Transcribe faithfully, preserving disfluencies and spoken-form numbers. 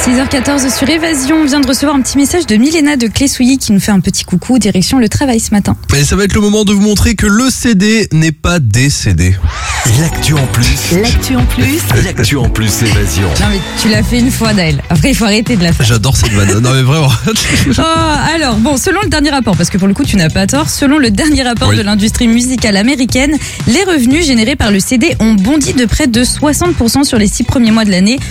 six heures quatorze sur Évasion. On vient de recevoir un petit message de Milena de Clé-Souilly qui nous fait un petit coucou, direction le travail ce matin. Et ça va être le moment de vous montrer que le C D n'est pas décédé. L'actu en plus. L'actu en plus. L'actu en plus Évasion. Non mais tu l'as fait une fois, Naël. Après il faut arrêter de la faire. J'adore cette vanne. Non mais vraiment. Oh, alors bon, selon le dernier rapport, parce que pour le coup tu n'as pas tort, selon le dernier rapport Oui. de l'industrie musicale américaine, les revenus générés par le C D ont bondi de près de soixante pour cent sur les six premiers mois de l'année.